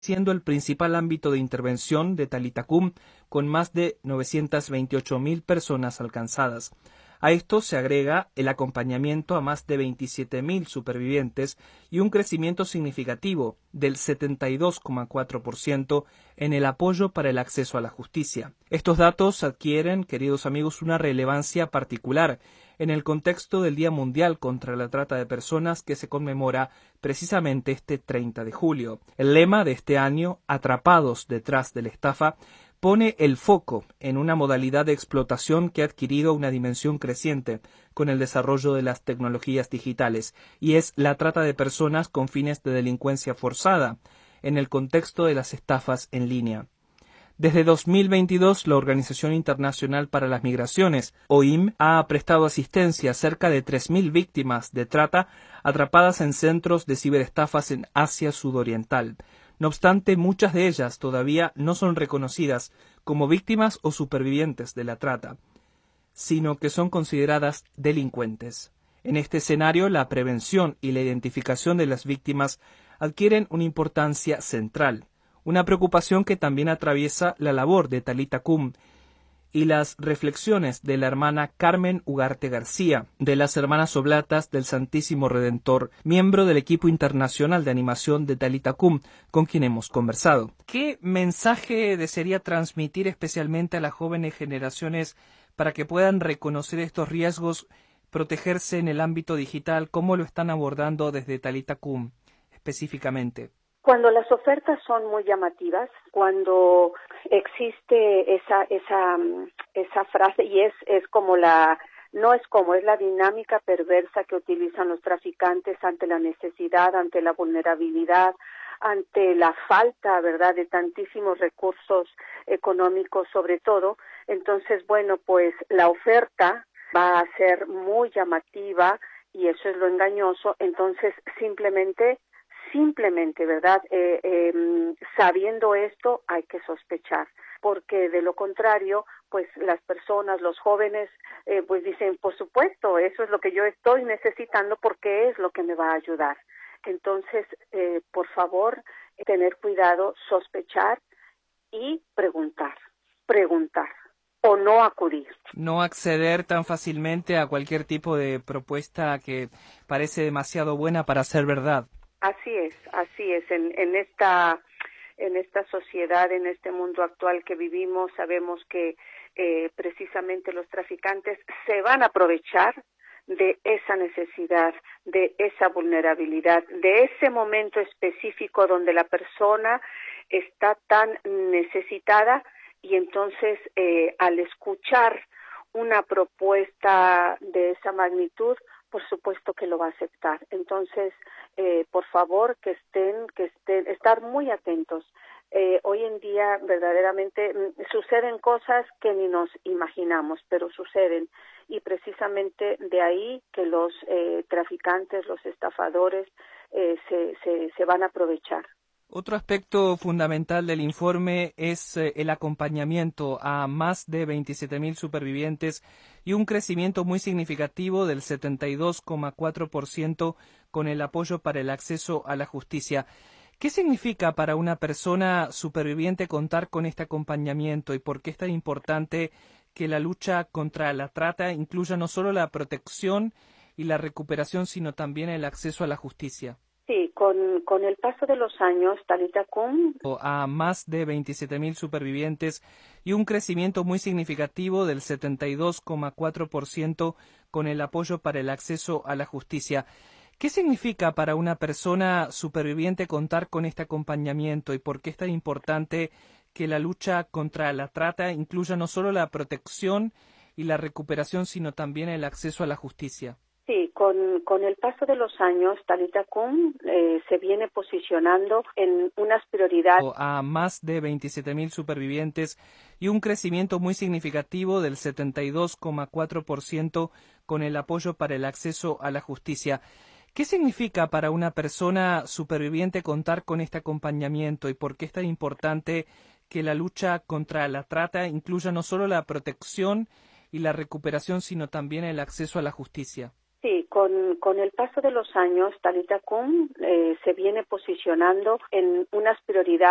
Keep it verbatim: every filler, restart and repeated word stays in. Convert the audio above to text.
siendo el principal ámbito de intervención de Talitha Kum, con más de novecientas veintiocho mil personas alcanzadas. A esto se agrega el acompañamiento a más de veintisiete mil supervivientes y un crecimiento significativo del setenta y dos coma cuatro por ciento en el apoyo para el acceso a la justicia. Estos datos adquieren, queridos amigos, una relevancia particular en el contexto del Día Mundial contra la Trata de Personas que se conmemora precisamente este treinta de julio. El lema de este año, Atrapados detrás de la estafa, pone el foco en una modalidad de explotación que ha adquirido una dimensión creciente con el desarrollo de las tecnologías digitales, y es la trata de personas con fines de delincuencia forzada en el contexto de las estafas en línea. Desde dos mil veintidós, la Organización Internacional para las Migraciones, O I M, ha prestado asistencia a cerca de tres mil víctimas de trata atrapadas en centros de ciberestafas en Asia Sudoriental. No obstante, muchas de ellas todavía no son reconocidas como víctimas o supervivientes de la trata, sino que son consideradas delincuentes. En este escenario, la prevención y la identificación de las víctimas adquieren una importancia central, una preocupación que también atraviesa la labor de Talitha Kum y las reflexiones de la hermana Carmen Ugarte García, de las Hermanas Oblatas del Santísimo Redentor, miembro del equipo internacional de animación de Talitha Kum, con quien hemos conversado. ¿Qué mensaje desearía transmitir especialmente a las jóvenes generaciones para que puedan reconocer estos riesgos, protegerse en el ámbito digital? ¿Cómo lo están abordando desde Talitha Kum específicamente? Cuando las ofertas son muy llamativas, cuando existe esa esa esa frase y es es como la no es como es la dinámica perversa que utilizan los traficantes ante la necesidad, ante la vulnerabilidad, ante la falta, ¿verdad?, de tantísimos recursos económicos sobre todo. Entonces, bueno, pues la oferta va a ser muy llamativa y eso es lo engañoso. Entonces, simplemente Simplemente, ¿verdad? Eh, eh, sabiendo esto, hay que sospechar, porque de lo contrario, pues las personas, los jóvenes, eh, pues dicen, por supuesto, eso es lo que yo estoy necesitando porque es lo que me va a ayudar. Entonces, eh, por favor, tener cuidado, sospechar y preguntar, preguntar o no acudir. No acceder tan fácilmente a cualquier tipo de propuesta que parece demasiado buena para ser verdad. Así es, así es. En, en esta en esta sociedad, en este mundo actual que vivimos, sabemos que eh, precisamente los traficantes se van a aprovechar de esa necesidad, de esa vulnerabilidad, de ese momento específico donde la persona está tan necesitada y entonces eh, al escuchar una propuesta de esa magnitud, por supuesto que lo va a aceptar. Entonces, eh, por favor, que estén, que estén, estar muy atentos. Eh, hoy en día, verdaderamente, mm, suceden cosas que ni nos imaginamos, pero suceden. Y precisamente de ahí que los eh, traficantes, los estafadores, eh, se, se, se van a aprovechar. Otro aspecto fundamental del informe es eh, el acompañamiento a más de veintisiete mil supervivientes y un crecimiento muy significativo del setenta y dos coma cuatro por ciento con el apoyo para el acceso a la justicia. ¿Qué significa para una persona superviviente contar con este acompañamiento y por qué es tan importante que la lucha contra la trata incluya no solo la protección y la recuperación, sino también el acceso a la justicia? Sí, con, con el paso de los años, Talitha Kum a más de veintisiete mil supervivientes y un crecimiento muy significativo del setenta y dos coma cuatro por ciento con el apoyo para el acceso a la justicia. ¿Qué significa para una persona superviviente contar con este acompañamiento y por qué es tan importante que la lucha contra la trata incluya no solo la protección y la recuperación, sino también el acceso a la justicia? Sí, con, con el paso de los años, Talitha Kum eh, se viene posicionando en unas prioridades a más de veintisiete mil supervivientes y un crecimiento muy significativo del setenta y dos coma cuatro por ciento con el apoyo para el acceso a la justicia. ¿Qué significa para una persona superviviente contar con este acompañamiento y por qué es tan importante que la lucha contra la trata incluya no solo la protección y la recuperación, sino también el acceso a la justicia? Sí, con, con el paso de los años, Talitha Kum eh, se viene posicionando en unas prioridades